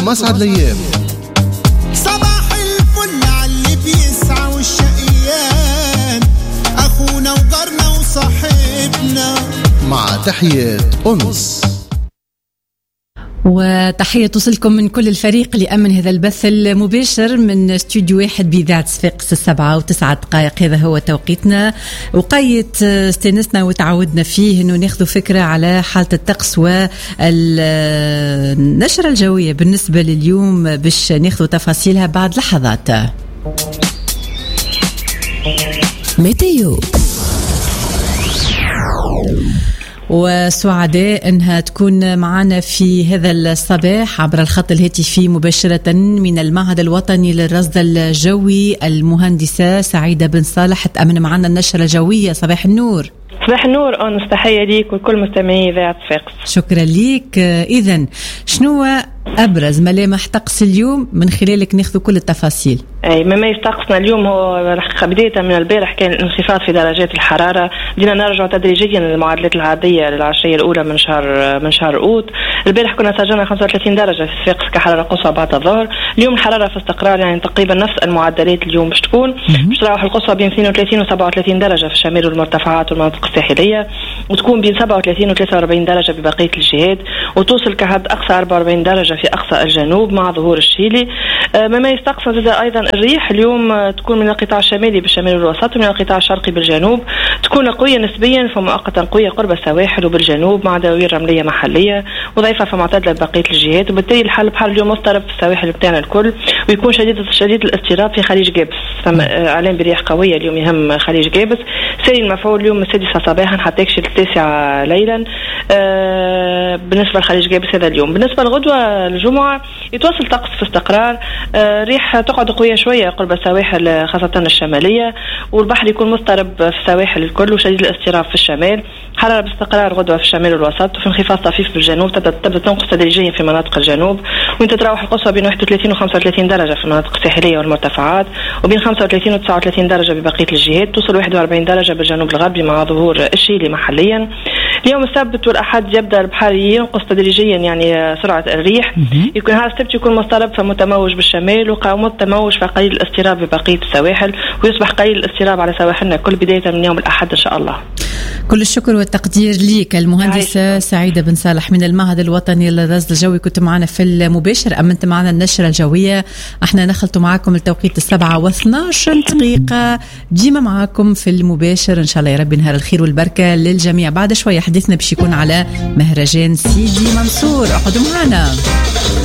مسعد الأيام. صباح الفل على اللي بيسعى والشقيان، أخونا وجارنا وصاحبنا، مع تحيات أنس. وتحية توصلكم من كل الفريق اللي أمن هذا البث المباشر من استوديو 1 بإذاعة صفاقس 7:09. هذا هو توقيتنا، وقيت استنسنا وتعودنا فيه أنه ناخذ فكرة على حالة الطقس والنشرة الجوية بالنسبة لليوم، باش ناخذ تفاصيلها بعد لحظات. ميتيو، وسعداء أنها تكون معنا في هذا الصباح عبر الخط الهاتفي مباشرة من المعهد الوطني للرصد الجوي المهندسة سعيدة بن صالح، تأمن معنا النشرة الجوية. صباح النور. صباح النور أنس، تحية ليك وكل مستمعي إذاعة صفاقس. شكرا ليك. إذن شنو أبرز ملامح طقس اليوم من خلالك ناخذ كل التفاصيل؟ أي مما يستقصنا اليوم هو بداية من البارح كان انخفاض في درجات الحرارة، بدينا نرجع تدريجيا للمعدلات العادية للعشرية الأولى من شهر أوت. البارح كنا سجلنا 35 درجة في صفاقس كحرارة قصوى بعد الظهر. اليوم الحرارة في استقرار، يعني تقريبا نفس المعدلات اليوم باش تكون، باش تروح القصوى بين 32 و 37 درجة في الشمال والمرتفعات والمناطق الساحلية، وتكون بين 37 و 43 درجة ببقية الجهات، وتوصل كحد أقصى 44 درجة في أقصى الجنوب مع ظهور الشيلي. مما يستقصى أيضا الريح اليوم تكون من القطاع الشمالي بالشمال والوسط ومن القطاع الشرقي بالجنوب، تكون قوية نسبيا فمؤقتا قوية قرب السواحل وبالجنوب مع دواوير رملية محلية، وضعيفة فمعتدلة ببقية الجهات. وبالتالي الحال بحال اليوم مضطرب في السواحل بتاعنا الكل، ويكون شديد الاضطراب في خليج جابس. ثم اعلام برياح قوية اليوم يهم خليج جابس. سير المفعول اليوم من 6 صباحا حتى يكشف 9 ليلا بالنسبة لخليج جابس هذا اليوم. بالنسبة لغدوة الجمعة يتواصل طقس في استقرار، ريح تقعد قوية شوية قرب السواحل خاصة الشمالية، والبحر يكون مضطرب في السواحل الكل وشديد الاضطراب في الشمال. حرارة باستقرار غدوة في الشمال والوسط، وفي انخفاض طفيف بالجنوب، تبدأ تنقص تدريجيا في مناطق الجنوب، وين تتراوح القصوى بين 31 و 35 درجة في المناطق الساحلية والمرتفعات، وبين 35 و 39 درجة ببقية الجهات، توصل 41 درجة بالجنوب الغربي مع ظهور الشيلي محليا. اليوم السبت والأحد يبدأ البحر ينقص تدريجيا، يعني سرعة الريح يكون هذا السبت يكون مضطرب فمتموج بالشمال، وقامت تموج فقليل الاضطراب ببقية السواحل، ويصبح قليل الاضطراب على سواحلنا كل بداية من يوم الأحد إن شاء الله. كل الشكر والتقدير ليك المهندسة سعيدة بن صالح من المعهد الوطني للرصد الجوي، كنت معنا في المباشر، أمنت معنا النشرة الجوية. احنا نخلط معكم التوقيت 7:12 ديما معكم في المباشر إن شاء الله. يا رب نهار الخير والبركة للجميع. بعد شوية حديثنا باش يكون على مهرجان سيدي منصور، اقعدوا معنا.